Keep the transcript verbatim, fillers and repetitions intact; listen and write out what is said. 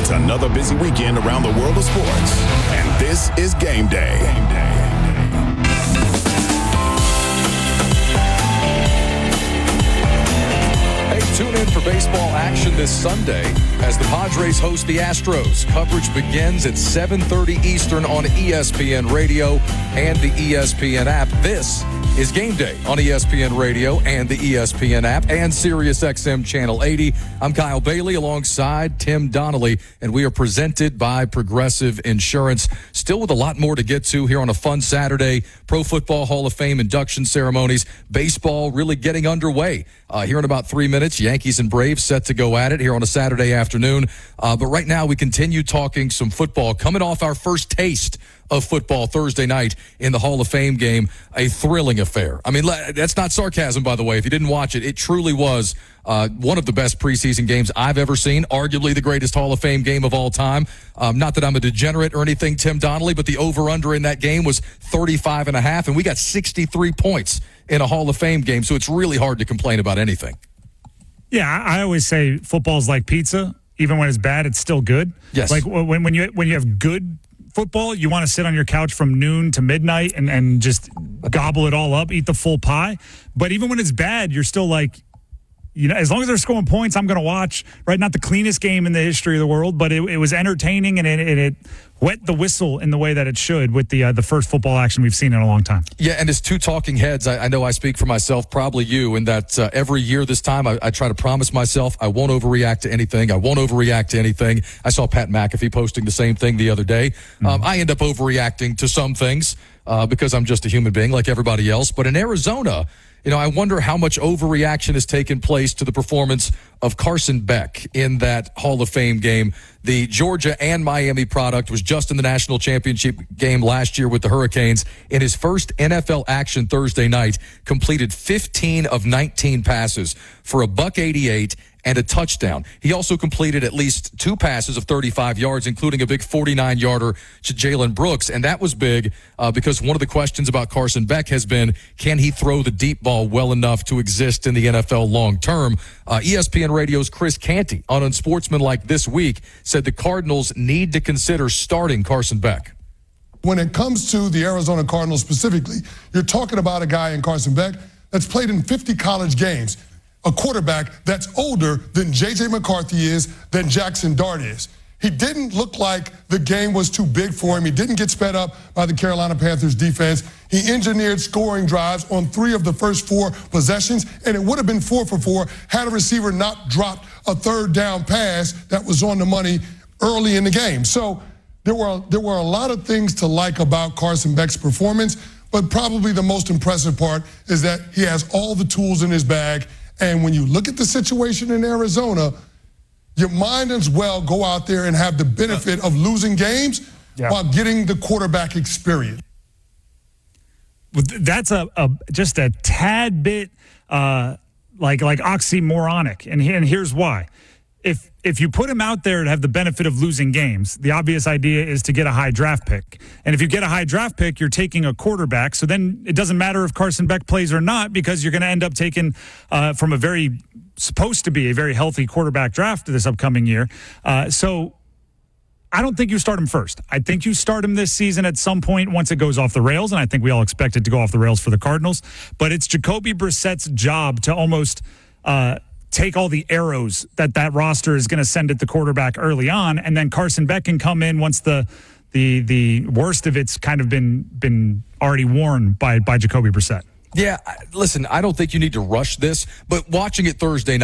It's another busy weekend around the world of sports, and this is Game Day. Game Day. Tune in for baseball action this Sunday as the Padres host the Astros. Coverage begins at seven thirty Eastern on E S P N Radio and the E S P N app. This is Game Day on E S P N Radio and the E S P N app and Sirius X M Channel eighty. I'm Kyle Bailey alongside Tim Donnelly, and we are presented by Progressive Insurance. Still with a lot more to get to here on a fun Saturday. Pro Football Hall of Fame induction ceremonies. Baseball really getting underway. Uh, here in about three minutes, Yankees and Braves set to go at it here on a Saturday afternoon. Uh, but right now, we continue talking some football. Coming off our first taste of football Thursday night in the Hall of Fame game, a thrilling affair. I mean, that's not sarcasm, by the way. If you didn't watch it, it truly was uh, one of the best preseason games I've ever seen, arguably the greatest Hall of Fame game of all time. Um, not that I'm a degenerate or anything, Tim Donnelly, but the over-under in that game was thirty-five and a half, and we got sixty-three points in a Hall of Fame game, so it's really hard to complain about anything. Yeah, I always say football's like pizza. Even when it's bad, it's still good. Yes. Like when, when you when you have good football, you want to sit on your couch from noon to midnight and, and just gobble it all up, eat the full pie. But even when it's bad, you're still like, you know, as long as they're scoring points, I'm going to watch, right? Not the cleanest game in the history of the world, but it, it was entertaining, and it, it, it wet the whistle in the way that it should with the uh, the first football action we've seen in a long time. Yeah, and as two talking heads, I, I know I speak for myself, probably you, in that uh, every year this time I, I try to promise myself I won't overreact to anything. I won't overreact to anything. I saw Pat McAfee posting the same thing the other day. Mm-hmm. Um, I end up overreacting to some things uh, because I'm just a human being like everybody else. But in Arizona, you know, I wonder how much overreaction has taken place to the performance of Carson Beck in that Hall of Fame game. The Georgia and Miami product was just in the national championship game last year with the Hurricanes. In his first N F L action Thursday night, completed fifteen of nineteen passes for a buck eighty-eight and a touchdown. He also completed at least two passes of thirty-five yards, including a big forty-nine yarder to Jalen Brooks. And that was big uh, because one of the questions about Carson Beck has been, can he throw the deep ball well enough to exist in the N F L long term? Uh, E S P N Radio's Chris Canty on Unsportsmanlike this week said the Cardinals need to consider starting Carson Beck. When it comes to the Arizona Cardinals specifically, you're talking about a guy in Carson Beck that's played in fifty college games. A quarterback that's older than J J McCarthy is, than Jackson Dart is. He didn't look like the game was too big for him. He didn't get sped up by the Carolina Panthers defense. He engineered scoring drives on three of the first four possessions, and it would have been four for four had a receiver not dropped a third down pass that was on the money early in the game. So there were, there were a lot of things to like about Carson Beck's performance, but probably the most impressive part is that he has all the tools in his bag. And when you look at the situation in Arizona, you might as well go out there and have the benefit of losing games yeah. while getting the quarterback experience. That's a, a just a tad bit uh, like like oxymoronic, and, and here's why. If if you put him out there to have the benefit of losing games, the obvious idea is to get a high draft pick. And if you get a high draft pick, you're taking a quarterback. So then it doesn't matter if Carson Beck plays or not, because you're going to end up taking uh, from a very supposed to be a very healthy quarterback draft this upcoming year. Uh, so I don't think you start him first. I think you start him this season at some point once it goes off the rails, and I think we all expect it to go off the rails for the Cardinals. But it's Jacoby Brissett's job to almost uh, – take all the arrows that that roster is going to send at the quarterback early on, and then Carson Beck can come in once the the the worst of it's kind of been been already worn by by Jacoby Brissett. Yeah, listen, I don't think you need to rush this, but watching it Thursday night,